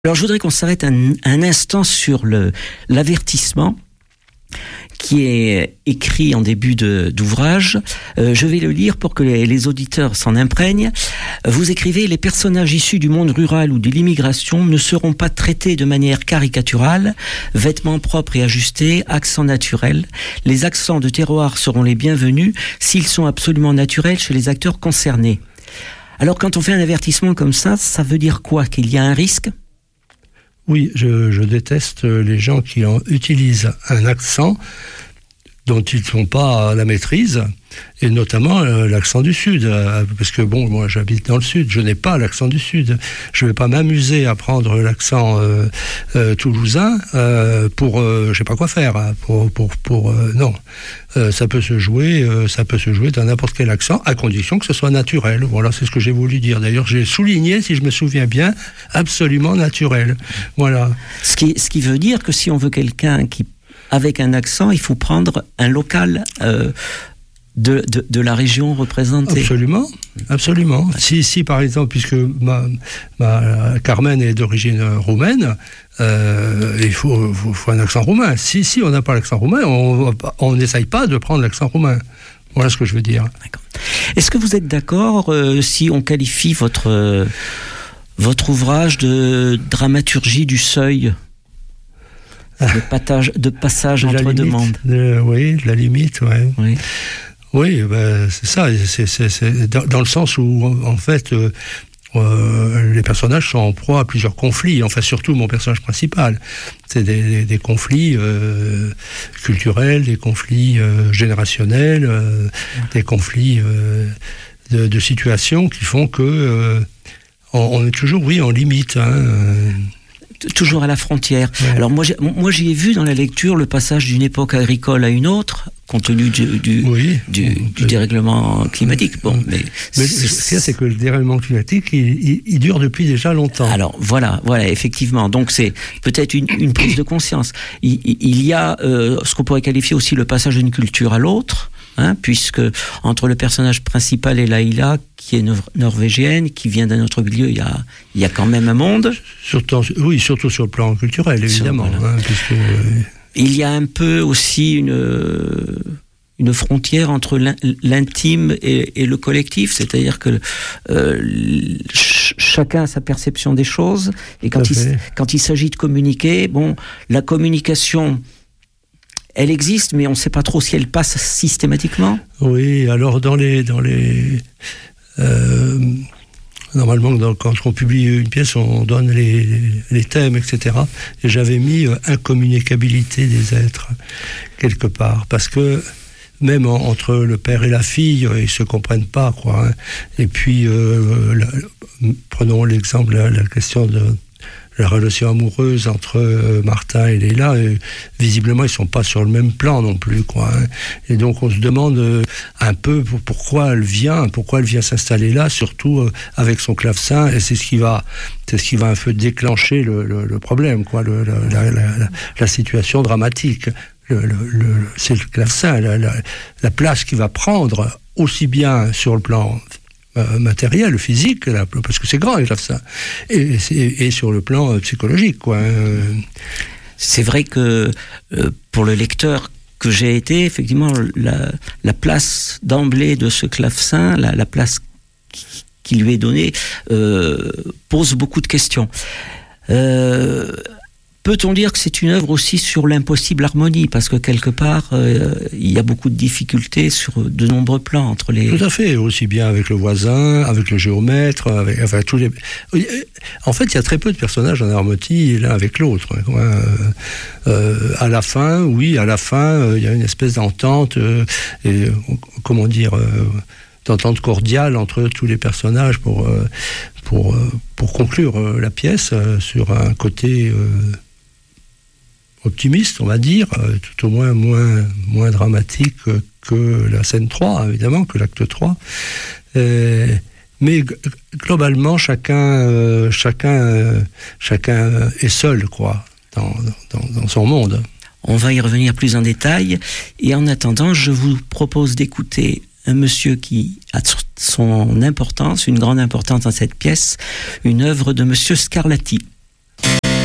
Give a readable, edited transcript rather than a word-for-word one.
Alors je voudrais qu'on s'arrête un instant sur l'avertissement qui est écrit en début d'ouvrage. Je vais le lire pour que les auditeurs s'en imprègnent. Vous écrivez « Les personnages issus du monde rural ou de l'immigration ne seront pas traités de manière caricaturale, vêtements propres et ajustés, accents naturels. Les accents de terroir seront les bienvenus s'ils sont absolument naturels chez les acteurs concernés. » Alors quand on fait un avertissement comme ça veut dire quoi? Qu'il y a un risque? Oui, je déteste les gens qui utilisent un accent dont ils ne sont pas à la maîtrise, et notamment l'accent du Sud, parce que bon, moi j'habite dans le Sud, je n'ai pas l'accent du Sud, je ne vais pas m'amuser à prendre l'accent toulousain pour je sais pas quoi faire, non. Ça peut se jouer dans n'importe quel accent, à condition que ce soit naturel. Voilà, c'est ce que j'ai voulu dire. D'ailleurs, j'ai souligné, si je me souviens bien, absolument naturel. Voilà. Ce qui veut dire que si on veut quelqu'un qui avec un accent, il faut prendre un local de la région représentée. Absolument, absolument. Si par exemple, puisque ma Carmen est d'origine roumaine, il faut un accent roumain. Si on n'a pas l'accent roumain, on n'essaye pas de prendre l'accent roumain. Voilà ce que je veux dire. D'accord. Est-ce que vous êtes d'accord si on qualifie votre ouvrage de dramaturgie du seuil? De passage entre deux mondes. Oui, de la limite, ouais. Oui. Oui, c'est ça. C'est dans le sens où, en fait, les personnages sont en proie à plusieurs conflits. Enfin, surtout mon personnage principal. C'est des conflits culturels, des conflits générationnels, des conflits de situations qui font que on est toujours, oui, en limite. Toujours à la frontière. Ouais. Alors moi j'y ai vu dans la lecture le passage d'une époque agricole à une autre, compte tenu du dérèglement climatique. Bon, mais c'est que le dérèglement climatique, il dure depuis déjà longtemps. Alors voilà, effectivement. Donc c'est peut-être une prise de conscience. Il y a ce qu'on pourrait qualifier aussi le passage d'une culture à l'autre. Puisque entre le personnage principal et Laila, qui est norvégienne, qui vient d'un autre milieu, il y a quand même un monde. Surtout sur le plan culturel, évidemment. Puisque... Il y a un peu aussi une frontière entre l'intime et le collectif, c'est-à-dire que chacun a sa perception des choses, et quand il s'agit de communiquer, la communication... Elle existe, mais on ne sait pas trop si elle passe systématiquement. Oui, alors normalement, quand on publie une pièce, on donne les thèmes, etc. Et j'avais mis incommunicabilité des êtres, quelque part. Parce que même entre le père et la fille, ils ne se comprennent pas, quoi. Et puis, prenons l'exemple, la question de... la relation amoureuse entre Martin et Leila, visiblement ils sont pas sur le même plan non plus, quoi. Et donc on se demande un peu pourquoi elle vient s'installer là, surtout avec son clavecin, et c'est ce qui va un peu déclencher le problème, quoi, la situation dramatique. C'est le clavecin, la place qu'il va prendre, aussi bien sur le plan matériel, physique, parce que c'est grand, les clavecins, et sur le plan psychologique, quoi. C'est vrai que pour le lecteur que j'ai été, effectivement, la place d'emblée de ce clavecin, la place qui lui est donnée, pose beaucoup de questions. Peut-on dire que c'est une œuvre aussi sur l'impossible harmonie, parce que quelque part, il y a beaucoup de difficultés sur de nombreux plans entre les... Tout à fait, aussi bien avec le voisin, avec le géomètre, avec tous les... En fait, il y a très peu de personnages en harmonie l'un avec l'autre. À la fin, il y a une espèce d'entente, d'entente cordiale entre tous les personnages pour conclure la pièce sur un côté optimiste, on va dire, tout au moins dramatique que la scène 3, évidemment, que l'acte 3. Mais globalement, chacun est seul, quoi, dans son monde. On va y revenir plus en détail, et en attendant, je vous propose d'écouter un monsieur qui a son importance, une grande importance dans cette pièce, une œuvre de monsieur Scarlatti.